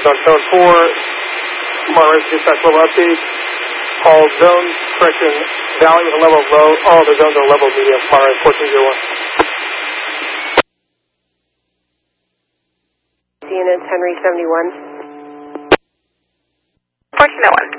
On zone 4, Monterey dispatch level update. All zones, correction, valley with a level of low. All the zones are level medium. Monterey 1401. Units Henry 71. 1401.